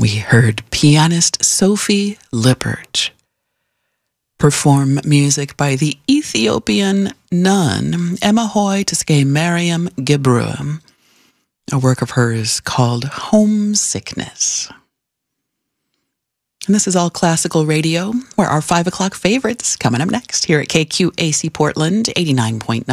We heard pianist Sophie Lippert perform music by the Ethiopian nun Emma Hoy Teskey Mariam Gebru, a work of hers called Homesickness. And this is All Classical Radio, where our 5 o'clock favorites coming up next here at KQAC Portland 89.9,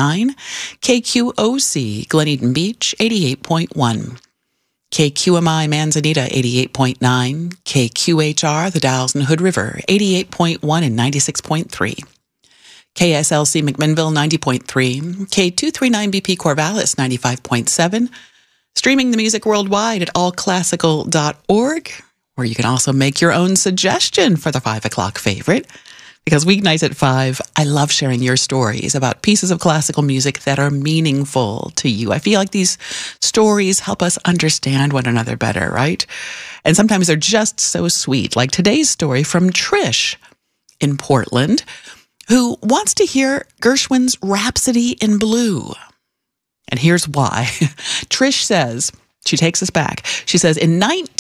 KQOC Glen Beach 88.1, KQMI Manzanita 88.9, KQHR The Dalles and Hood River 88.1 and 96.3, KSLC McMinnville 90.3, K239BP Corvallis 95.7, streaming the music worldwide at allclassical.org, where you can also make your own suggestion for the 5 o'clock favorite. Because weeknights at 5, I love sharing your stories about pieces of classical music that are meaningful to you. I feel like these stories help us understand one another better, right? And sometimes they're just so sweet. Like today's story from Trish in Portland, who wants to hear Gershwin's Rhapsody in Blue. And here's why. Trish says, she takes us back. She says, in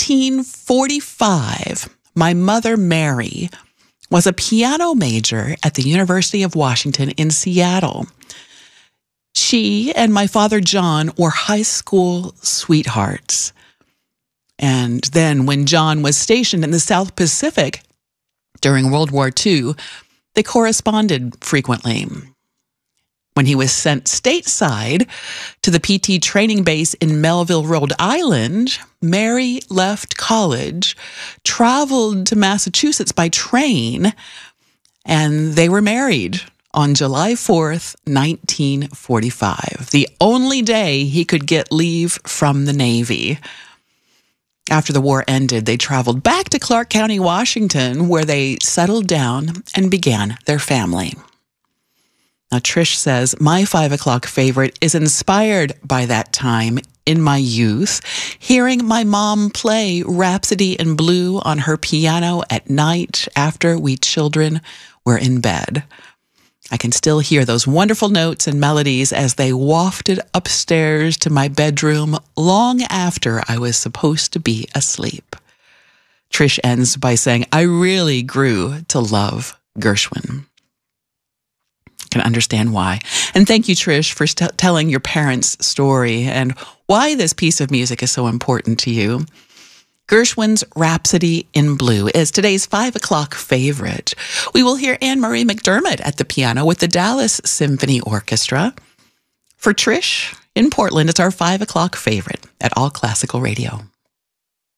1945, my mother, Mary, was a piano major at the University of Washington in Seattle. She and my father, John, were high school sweethearts. And then when John was stationed in the South Pacific during World War II, they corresponded frequently. When he was sent stateside to the PT training base in Melville, Rhode Island, Mary left college, traveled to Massachusetts by train, and they were married on July 4th, 1945, the only day he could get leave from the Navy. After the war ended, they traveled back to Clark County, Washington, where they settled down and began their family. Now, Trish says, my 5 o'clock favorite is inspired by that time in my youth, hearing my mom play Rhapsody in Blue on her piano at night after we children were in bed. I can still hear those wonderful notes and melodies as they wafted upstairs to my bedroom long after I was supposed to be asleep. Trish ends by saying, I really grew to love Gershwin. Can understand why. And thank you, Trish, for telling your parents' story and why this piece of music is so important to you. Gershwin's Rhapsody in Blue is today's 5 o'clock favorite. We will hear Anne-Marie McDermott at the piano with the Dallas Symphony Orchestra. For Trish in Portland, it's our 5 o'clock favorite at All Classical Radio.